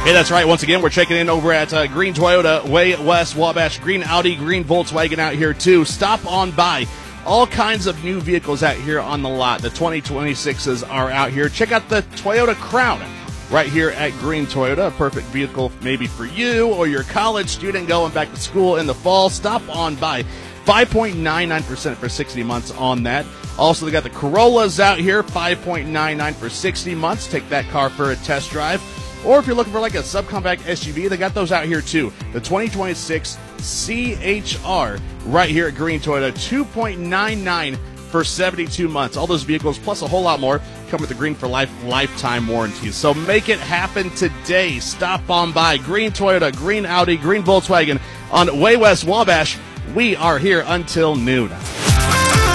Hey, that's right. Once again, we're checking in over at Green Toyota, Way West Wabash, Green Audi, Green Volkswagen out here too. Stop on by. All kinds of new vehicles out here on the lot. The 2026s are out here. Check out the Toyota Crown right here at Green Toyota. A perfect vehicle maybe for you or your college student going back to school in the fall. Stop on by. 5.99% for 60 months on that. Also, they got the Corollas out here, 5.99 for 60 months. Take that car for a test drive. Or if you're looking for like a subcompact SUV, they got those out here too. The 2026 CHR right here at Green Toyota, 2.99 for 72 months. All those vehicles plus a whole lot more come with the Green for Life lifetime warranties. So make it happen today. Stop on by. Green Toyota, Green Audi, Green Volkswagen on Way West Wabash. We are here until noon.